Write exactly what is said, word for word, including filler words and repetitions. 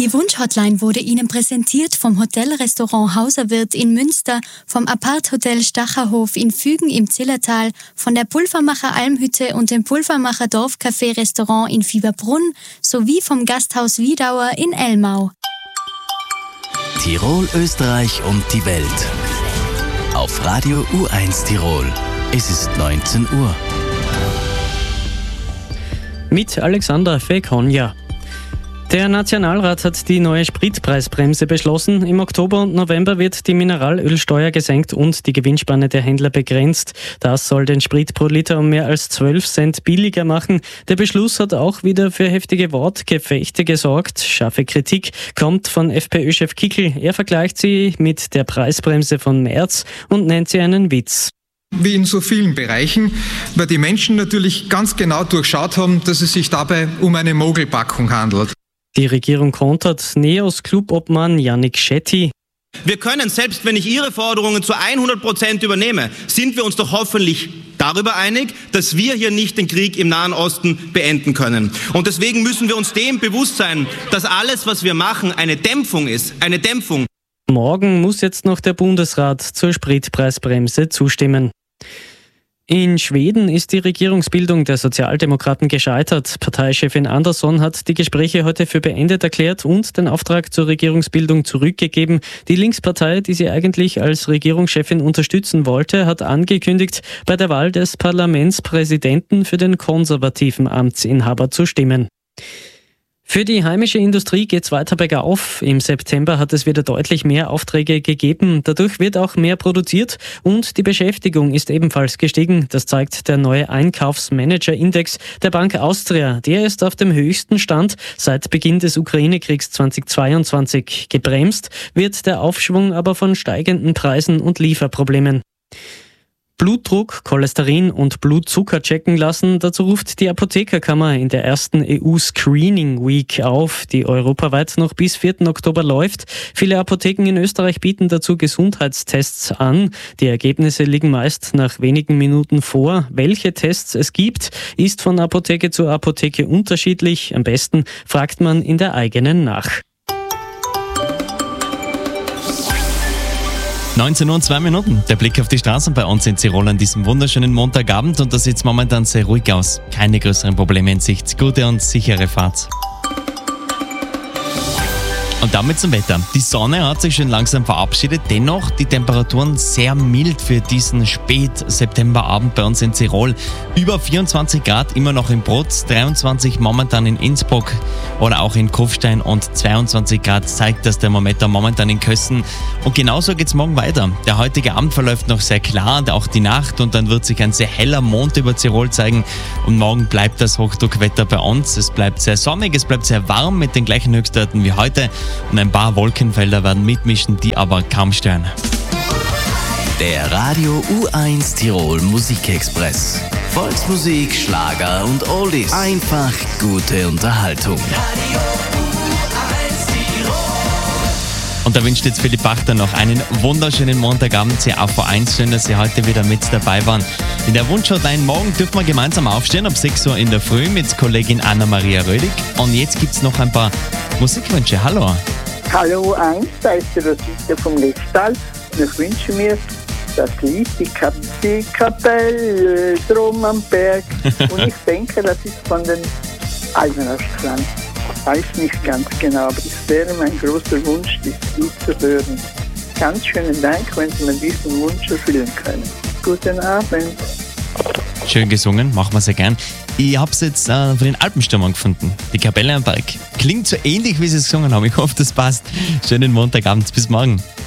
Die Wunsch-Hotline wurde Ihnen präsentiert vom Hotel-Restaurant Hauserwirt in Münster, vom Apart-Hotel Stacherhof in Fügen im Zillertal, von der Pulvermacher Almhütte und dem Pulvermacher Dorfcafé-Restaurant in Fieberbrunn sowie vom Gasthaus Wiedauer in Elmau. Tirol, Österreich und die Welt. Auf Radio U eins Tirol. Es ist neunzehn Uhr. Mit Alexander Fekonja. Der Nationalrat hat die neue Spritpreisbremse beschlossen. Im Oktober und November wird die Mineralölsteuer gesenkt und die Gewinnspanne der Händler begrenzt. Das soll den Sprit pro Liter um mehr als zwölf Cent billiger machen. Der Beschluss hat auch wieder für heftige Wortgefechte gesorgt. Scharfe Kritik kommt von FPÖ-Chef Kickl. Er vergleicht sie mit der Preisbremse von März und nennt sie einen Witz. Wie in so vielen Bereichen, weil die Menschen natürlich ganz genau durchschaut haben, dass es sich dabei um eine Mogelpackung handelt. Die Regierung kontert Neos Clubobmann Yannick Shetty. Wir können, selbst wenn ich Ihre Forderungen zu hundert Prozent übernehme, sind wir uns doch hoffentlich darüber einig, dass wir hier nicht den Krieg im Nahen Osten beenden können. Und deswegen müssen wir uns dem bewusst sein, dass alles, was wir machen, eine Dämpfung ist, eine Dämpfung. Morgen muss jetzt noch der Bundesrat zur Spritpreisbremse zustimmen. In Schweden ist die Regierungsbildung der Sozialdemokraten gescheitert. Parteichefin Andersson hat die Gespräche heute für beendet erklärt und den Auftrag zur Regierungsbildung zurückgegeben. Die Linkspartei, die sie eigentlich als Regierungschefin unterstützen wollte, hat angekündigt, bei der Wahl des Parlamentspräsidenten für den konservativen Amtsinhaber zu stimmen. Für die heimische Industrie geht's weiter bergauf. Im September hat es wieder deutlich mehr Aufträge gegeben. Dadurch wird auch mehr produziert und die Beschäftigung ist ebenfalls gestiegen. Das zeigt der neue Einkaufsmanager-Index der Bank Austria. Der ist auf dem höchsten Stand seit Beginn des Ukraine-Kriegs zweitausendzweiundzwanzig. Gebremst wird der Aufschwung aber von steigenden Preisen und Lieferproblemen. Blutdruck, Cholesterin und Blutzucker checken lassen. Dazu ruft die Apothekerkammer in der ersten E U-Screening Week auf, die europaweit noch bis vierten Oktober läuft. Viele Apotheken in Österreich bieten dazu Gesundheitstests an. Die Ergebnisse liegen meist nach wenigen Minuten vor. Welche Tests es gibt, ist von Apotheke zu Apotheke unterschiedlich. Am besten fragt man in der eigenen nach. neunzehn Uhr und zwei Minuten. Der Blick auf die Straßen bei uns in Tirol an diesem wunderschönen Montagabend und da sieht es momentan sehr ruhig aus. Keine größeren Probleme in Sicht. Gute und sichere Fahrt. Und damit zum Wetter. Die Sonne hat sich schon langsam verabschiedet, dennoch die Temperaturen sehr mild für diesen Spät-Septemberabend bei uns in Tirol. Über vierundzwanzig Grad immer noch in Brutz, dreiundzwanzig momentan in Innsbruck oder auch in Kufstein und zweiundzwanzig Grad zeigt das Thermometer momentan in Kössen. Und genauso geht's morgen weiter. Der heutige Abend verläuft noch sehr klar und auch die Nacht und dann wird sich ein sehr heller Mond über Tirol zeigen und morgen bleibt das Hochdruckwetter bei uns. Es bleibt sehr sonnig, es bleibt sehr warm mit den gleichen Höchstwerten wie heute. Und ein paar Wolkenfelder werden mitmischen, die aber kaum stören. Der Radio U eins Tirol Musikexpress. Volksmusik, Schlager und Oldies. Einfach gute Unterhaltung. Radio U eins Tirol. Und da wünscht jetzt Philipp Pachter noch einen wunderschönen Montagabend. C A V eins, schön, dass Sie heute wieder mit dabei waren. In der Wunschhotline morgen dürfen wir gemeinsam aufstehen, ab sechs Uhr in der Früh mit Kollegin Anna-Maria Rödig. Und jetzt gibt es noch ein paar Musikwünsche. Hallo. Hallo eins, da ist die Rosita vom Lechtal und ich wünsche mir das Lied Die, Kap- die Kapelle drum am Berg und ich denke, das ist von den Almenausklang. Ich weiß nicht ganz genau, aber es wäre mein großer Wunsch, dieses Lied zu hören. Ganz schönen Dank, wenn Sie mir diesen Wunsch erfüllen können. Guten Abend. Schön gesungen, machen wir sehr gern. Ich habe es jetzt äh, von den Alpenstürmern gefunden. Die Kapelle am Berg. Klingt so ähnlich, wie sie es gesungen haben. Ich hoffe, das passt. Schönen Montagabend. Bis morgen.